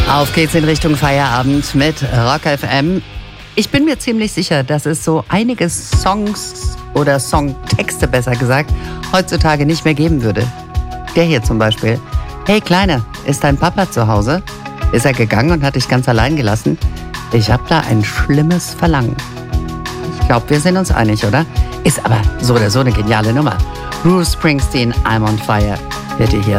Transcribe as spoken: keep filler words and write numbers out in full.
Auf geht's in Richtung Feierabend mit Rock F M. Ich bin mir ziemlich sicher, dass es so einige Songs oder Songtexte, besser gesagt, heutzutage nicht mehr geben würde. Der hier zum Beispiel. Hey Kleine, ist dein Papa zu Hause? Ist er gegangen und hat dich ganz allein gelassen? Ich hab da ein schlimmes Verlangen. Ich glaube, wir sind uns einig, oder? Ist aber so oder so eine geniale Nummer. Bruce Springsteen, I'm on Fire, hört ihr hier.